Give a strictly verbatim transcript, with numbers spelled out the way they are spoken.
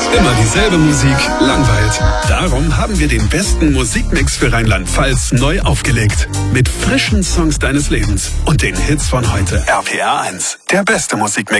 Immer dieselbe Musik langweilt. Darum haben wir den besten Musikmix für Rheinland-Pfalz neu aufgelegt. Mit frischen Songs deines Lebens und den Hits von heute. R P R eins, der beste Musikmix.